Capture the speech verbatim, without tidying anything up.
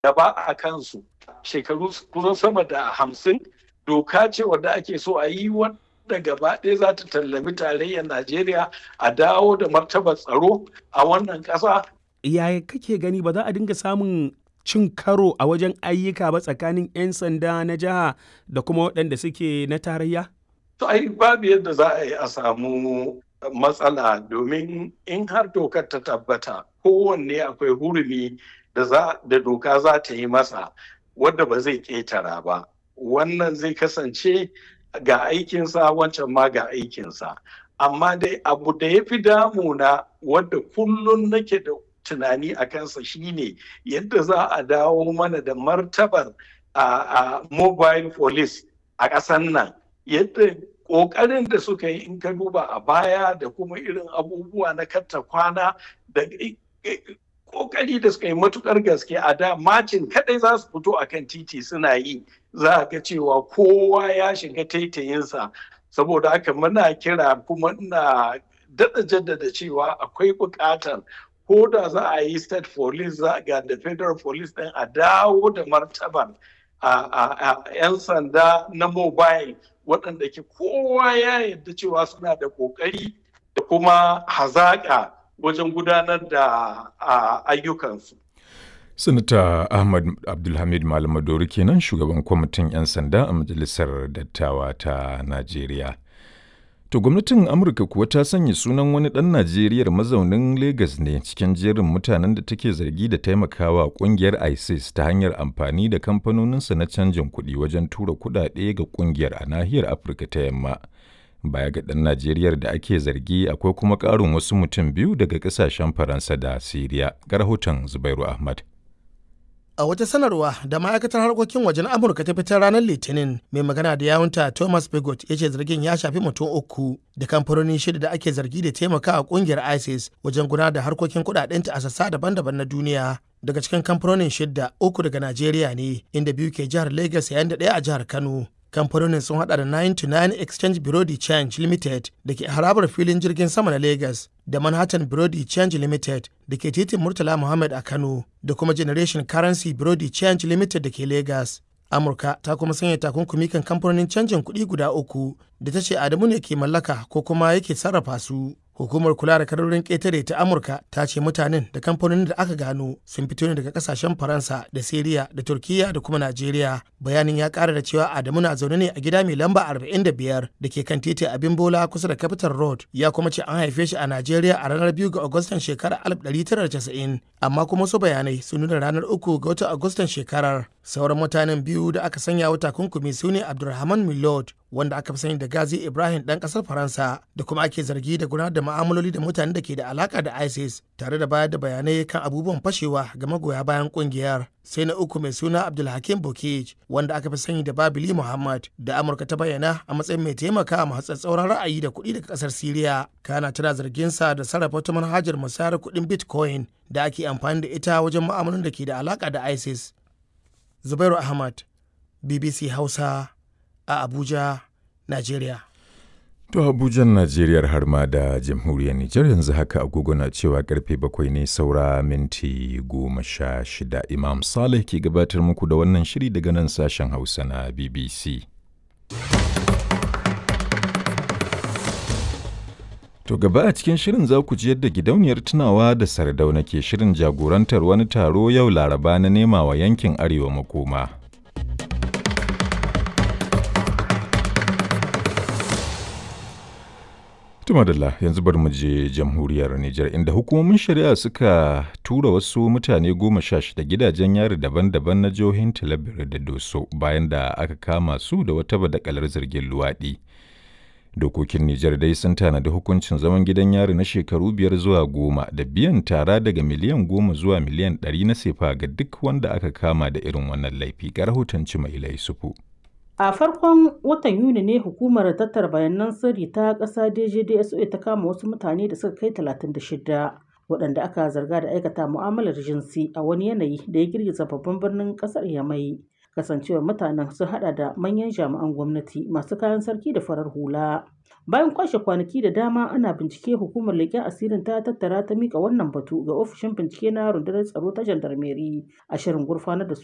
da ba a kansu shekaru kusan sama da hamsin. Doka ce wadda ake so a yi wadda gaba ɗaya za ta tallafi tarayyar Najeriya a dawo da martabar tsaro a wannan ƙasa. Yaya kake gani ba za a dinga samun cin karo a wajen ayyuka ba tsakanin 'yan sanda na jiha da kuma waɗanda suke na tarayya? To ai babu yadda za a yi a samu matsala, domin in har dokar ta tabbata kowanne akwai hurumi da za da doka za ta yi masa wadda ba zai ƙetara ba. Wannan zai kasance ga aikinsa, wancan ma ga aikinsa. Amma dai abu da ya fi damuna wadda kullum nake da tunani a kansa shine yadda za a dawo mana da martabar a mobile police a ƙasar nan. Yadda ƙoƙarin da suka yi in ka duba a baya da kuma irin abubuwa na katta kwana da ƙoƙari da suka yi matuƙar gaske a da, macin kaɗai za su fito a kan titi suna yi, za a ga cewa kowa ya shiga taitayinsa. Saboda haka muna kira kuma ina daɗa jaddada cewa akwai buƙatar ko da za a yi state police za ga da federal police ɗin a dawo da martaban a 'yan sanda na mobile waɗanda ke kowa ya yarda cewa suna da ƙoƙari da kuma hazaƙa wajen gudanar da ayyukansu. Sanata Ahmad Abdulhamid Malamadori kenan shugaban kwamitin 'yan sanda a Majalisar Dattawa ta Najeriya. To gwamnatin Amurka kuwa ta sanya sunan wani ɗan Najeriyar mazaunin Legas ne cikin jerin mutanen da take zargi da taimakawa ƙungiyar ISIS ta hanyar amfani da kamfanoninsa na canjin kuɗi wajen tura kuɗaɗe ga ƙungiyar a nahiyar Afirka ta Yamma. Baya ga ɗan Najeriyar da ake zargi akwai kuma ƙarin wasu mutum biyu daga ƙasashen Faransa da Siriya. Ga rahoton Zubairu Ahmad. A wata sanarwa da ma'aikatar harkokin wajen Amurka ta fitar ranar Litinin, mai magana da yawunta Thomas Bigot ya ce zargin ya shafi mutum uku da kamfanoni shida da ake zargi da taimakawa kungiyar ISIS wajen gudanar da harkokin kudadenta a sassa daban-daban na duniya. Daga cikin kamfanonin shida, uku daga Najeriya ne, inda biyu ke jihar Lagos yayin da ɗaya a jihar Kano. Kamfanonin sun hada da nine to nine Exchange Bureau de Change Limited da ke harabar filin jirgin sama na Lagos, da Manhattan Bureau de Change Limited da ke titin Murtala Muhammad a Kano, da kuma Generation Currency Bureau de Change Limited da ke Lagos. Amurka ta kuma sanya takunkumi kan kamfanonin canjin kuɗi guda uku da ta ce Adamu ne ke mallaka ko kuma yake sarrafa su. Hukumar kula da kadarorin ƙetare ta Amurka ta ce mutanen da kamfanonin da aka gano sun fito ne daga kasashen Faransa da Siriya da Turkiya da kuma Najeriya. Bayanin ya ƙara da cewa Adamu na zaune ne a gida mai lamba arba'in da biyar da ke kan titi Abin Bola kusa da Capital Road. Ya kuma ce an haife shi a Najeriya a ranar biyu ga Agustan shekarar alif ɗari tara da casa'in, amma kuma su bayanai sun nuna ranar uku ga watan Agustan shekarar. Sauran mutanen biyu da aka sanya wa takunkumi su ne Abdulrahman Milord, wanda aka fi sani da Gazi Ibrahim ɗan ƙasar Faransa, da kuma ake zargi da gudanar da ma'amaloli da mutanen da ke da alaka da ISIS, tare da bayar da bayanai kan abubuwan fashewa ga magoya bayan ƙungiyar. Sai na uku mai suna Abdulhakim Bokij, wanda aka fi sani da Babili Muhammad, da Amurka ta bayyana a matsayin mai taimaka ma tsauran ra'ayi da kuɗi daga ƙasar Siriya. Kana tana zarginsa da sarrafa wata manhajar musayar kuɗin Bitcoin da ake amfani da ita wajen ma'amalolin da ke da alaka da ISIS. Zubairu Ahmad, B B C Hausa, a Abuja, Najeriya. To Abujan Najeriya har ma da jamhuriyar Nijar yanzu haka agogo na cewa karfe bakwai ne saura minti goma sha shida. Imam Saleh ke gabatar muku da wannan shiri daga nan sashen Hausa na B B C. To gaba a cikin shirin za ku ji yadda gidauniyar tunawa da Sardauna ke shirin jagorantar wani taro yau Laraba na nema wa yankin Arewa makoma. Tumadalla yanzu bari mu je jamhuriyar Nijar inda hukumomin shari'a suka tura wasu mutane goma sha shida gidajen yari daban-daban na jihohin Talabir da Doso bayan da aka kama su da wata badakalar zargin luwaɗi. Dokokin Nijar dai sun tanadi hukuncin zaman gidan yari na shekaru biyar zuwa goma da biyan tara daga miliyan goma zuwa miliyan ɗari na sefa ga duk wanda aka kama da irin wannan laifi. Ga rahoton Cimaila Yusufu. A farkon watan Yuni ne hukumar tattara bayanan sirri ta ƙasa D J D S O ta kama wasu mutane da suka kai talatin da shida waɗanda aka zarga da aikata mu'amalar jinsi a wani yanayi da ya girgiza babban birnin ƙasar Yamai. kasancewar mutanen sun hada da manyan jami'an gwamnati masu kayan sarki da farar hula. Bayan kwashe kwanaki da dama ana bincike, hukumar leƙen asirin ta tattara ta mika wannan batu ga ofishin bincike na rundunar tsaro ta jandarmeri a shirin gurfanar da